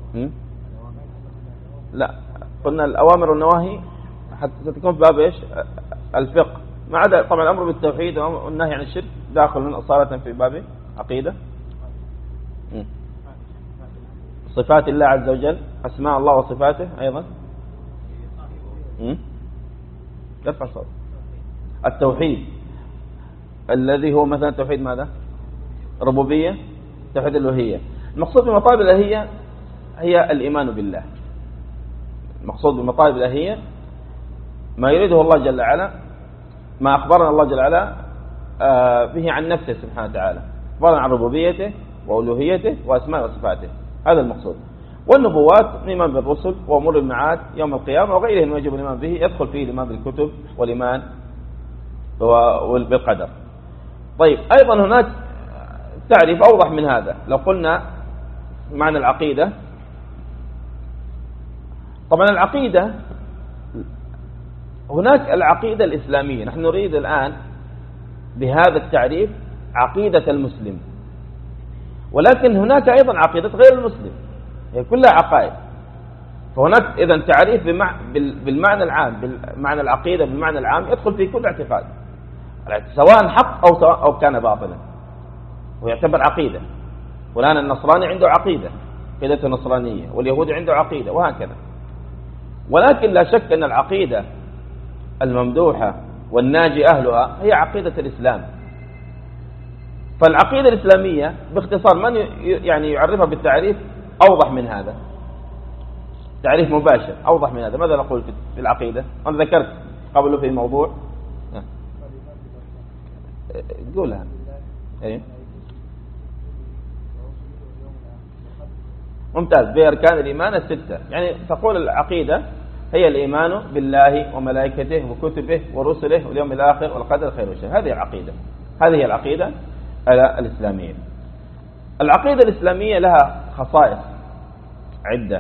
لا، قلنا الأوامر والنواهي حتى ستكون في باب إيش؟ الفقه، ما عدا طبعا الأمر بالتوحيد والنهي عن الشرك داخل من أصالة في باب عقيدة. صفات الله عز وجل، أسماء الله وصفاته أيضا. ارفع صوت. التوحيد الذي هو مثلا توحيد ماذا؟ ربوبية، توحيد الألوهية. المقصود بمطالب الإلهية هي الإيمان بالله. المقصود بمطالب الإلهية ما يريده الله جل وعلا، ما أخبرنا الله جل وعلا به عن نفسه سبحانه وتعالى، أخبرنا عن ربوبيته وألوهيته وأسماء وصفاته، هذا المقصود. والنبوات الإيمان بالرسل وأمور المعاد يوم القيامة وغيره ما يجب الإيمان به، يدخل فيه الإيمان بالكتب والإيمان بالقدر. طيب أيضا هناك تعريف أوضح من هذا. لو قلنا معنى العقيدة، طبعا العقيدة هناك العقيدة الإسلامية، نحن نريد الآن بهذا التعريف عقيدة المسلم، ولكن هناك أيضا عقيدة غير المسلم، هي كلها عقائد. فهناك إذن تعريف بالمعنى العام، بالمعنى العقيدة بالمعنى العام يدخل في كل اعتقاد، سواء حق أو كان باطلا، ويعتبر عقيدة. فلان النصراني عنده عقيدة، عقيدة النصرانية، واليهود عنده عقيدة، وهكذا. ولكن لا شك أن العقيدة الممدوحة والناجي أهلها هي عقيدة الإسلام. فالعقيدة الإسلامية باختصار من يعني يعرفها بالتعريف أوضح من هذا، تعريف مباشر أوضح من هذا. ماذا نقول في العقيدة؟ أنا ذكرت قبل في موضوع قولها. إيه؟ ممتاز. بأركان الإيمان الستة، يعني تقول العقيدة هي الإيمان بالله وملائكته وكتبه ورسله واليوم الآخر والقدر خير وشر. هذه العقيدة، هذه هي العقيدة الإسلامية. العقيدة الإسلامية لها خصائص عدة.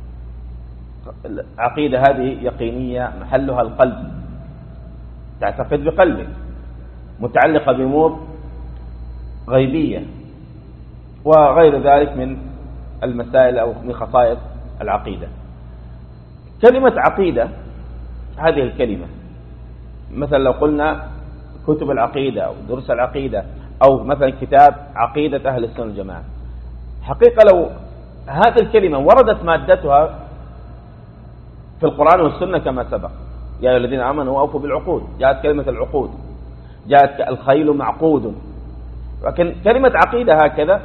العقيدة هذه يقينية، محلها القلب، تعتقد بقلبك، متعلقة بأمور غيبية وغير ذلك من المسائل أو من خصائص العقيدة. كلمة عقيدة هذه الكلمة، مثلا لو قلنا كتب العقيدة أو دروس العقيدة أو مثلا كتاب عقيدة أهل السنة والجماعة، حقيقة لو هذه الكلمة وردت مادتها في القرآن والسنة كما سبق، يا أيها الذين آمنوا أوفوا بالعقود، جاءت كلمة العقود، جاءت الخيل معقود. لكن كلمة عقيدة هكذا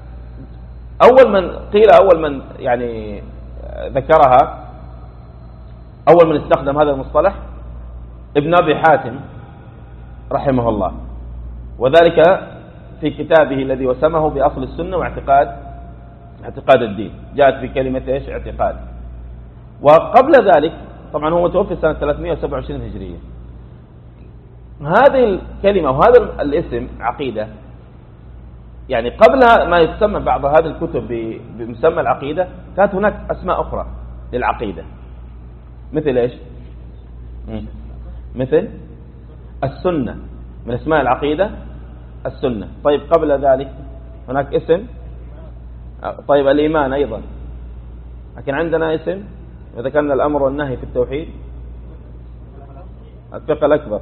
أول من يعني ذكرها، أول من استخدم هذا المصطلح ابن أبي حاتم رحمه الله، وذلك في كتابه الذي وسمه بأصل السنة واعتقاد الدين، جاءت في كلمة إيش؟ اعتقاد. وقبل ذلك طبعا هو متوفي سنة 327 هجرية. هذه الكلمة وهذا الاسم عقيدة، يعني قبل ما يسمى بعض هذه الكتب بمسمى العقيدة كانت هناك أسماء أخرى للعقيدة، مثل إيش؟ مثل السنة، من اسماء العقيدة السنة. طيب قبل ذلك هناك اسم، طيب الإيمان أيضا، لكن عندنا اسم وذكرنا الأمر والنهي في التوحيد، الفقه الأكبر.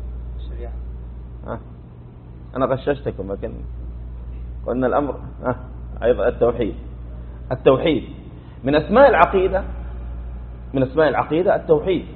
أنا غششتكم، لكن قلنا الأمر أيضا التوحيد من أسماء العقيدة، من أسماء العقيدة التوحيد.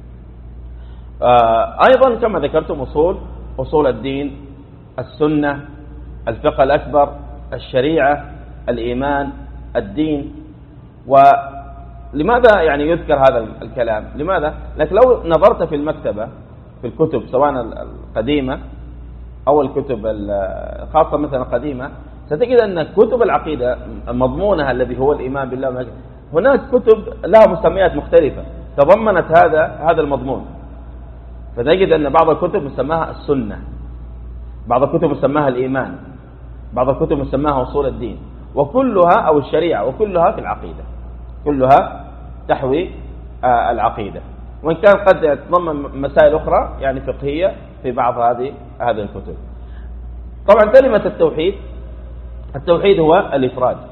أيضا كما ذكرتم أصول الدين، السنة، الفقه الأكبر، الشريعة، الإيمان، الدين. ولماذا يعني يذكر هذا الكلام؟ لماذا؟ لكن لو نظرت في المكتبة في الكتب سواء القديمة أو الكتب الخاصة مثلا القديمة، ستجد أن كتب العقيدة مضمونها الذي هو الإيمان بالله، هناك كتب لها مسميات مختلفة تضمنت هذا المضمون. فتجد أن بعض الكتب مسماها السنة، بعض الكتب مسماها الإيمان، بعض الكتب مسماها أصول الدين، وكلها أو الشريعة، وكلها في العقيدة، كلها تحوي العقيدة، وإن كان قد تضمن مسائل أخرى يعني فقهية في بعض هذه الكتب. طبعا كلمة التوحيد هو الإفراد،